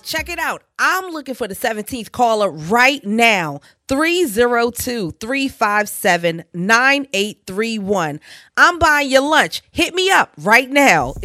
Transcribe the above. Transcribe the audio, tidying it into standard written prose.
Check it out. I'm looking for the 17th caller right now. 302-357-9831. I'm buying your lunch. Hit me up right now.